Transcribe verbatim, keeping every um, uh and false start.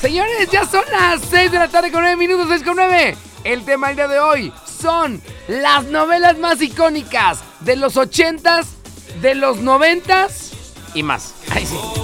Señores, ya son las seis de la tarde con nueve minutos, seis con nueve. El tema del día de hoy son las novelas más icónicas de los ochentas, de los noventas y más. Ay, sí.